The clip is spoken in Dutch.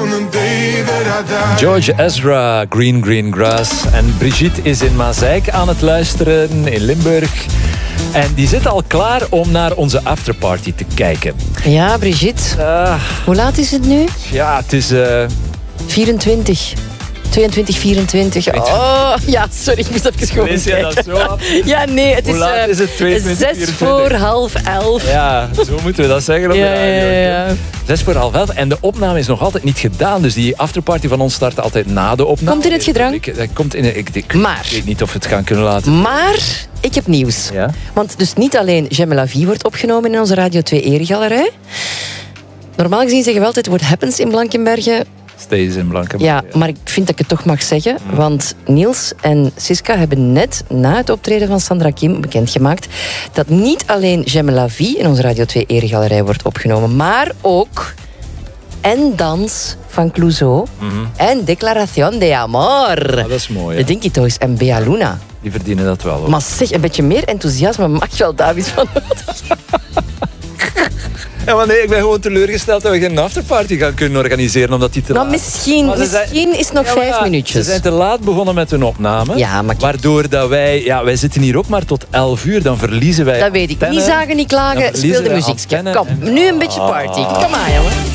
George Ezra, Green Grass. En Brigitte is in Mazeik aan het luisteren in Limburg. En die zit al klaar om naar onze afterparty te kijken. Ja, Brigitte. Hoe laat is het nu? Ja, het is... 22, 24. Oh, ja, sorry, ik moest even gewoon Lees je dat zo af? Ja, nee, het Hoe laat is het? 22, 6 voor half 11. Ja, zo moeten we dat zeggen op de radio. 6 voor half 11. En de opname is nog altijd niet gedaan. Dus die afterparty van ons start altijd na de opname. Komt in het gedrang? Ik weet niet of we het gaan kunnen laten. Maar ik heb nieuws. Ja? Want dus niet alleen J'aime la vie wordt opgenomen in onze Radio 2 Eregalerij. Normaal gezien zeggen we altijd what happens in Blankenberge. Steeds in Blankenberge. Ja, maar ik vind dat ik het toch mag zeggen. Want Niels en Siska hebben net na het optreden van Sandra Kim bekendgemaakt dat niet alleen J'aime la vie in onze Radio 2 Eregalerij wordt opgenomen, maar ook En Dans van Clouseau en Declaración de Amor. Ja, dat is mooi. De Dinky Toys en Bea Luna. Die verdienen dat wel. Hoor. Maar zeg, een beetje meer enthousiasme mag wel David van nodig. Ja, maar nee, ik ben gewoon teleurgesteld dat we geen afterparty gaan kunnen organiseren, omdat die te laat... Misschien is nog 5 minuutjes. Ze zijn te laat begonnen met hun opname. Ja, maar waardoor dat wij... Ja, wij zitten hier ook maar tot 11 uur. Dan verliezen wij... Dat weet ik. Niet zagen, niet klagen. Speel de muziek. Kom, nu een beetje party. Kom aan, jongen.